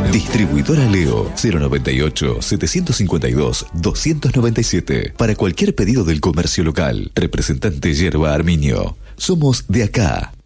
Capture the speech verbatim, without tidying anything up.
Distribuidora Leo, cero noventa y ocho, setecientos cincuenta y dos, doscientos noventa y siete. Para cualquier pedido del comercio local. Representante Yerba Arminio. Somos de acá.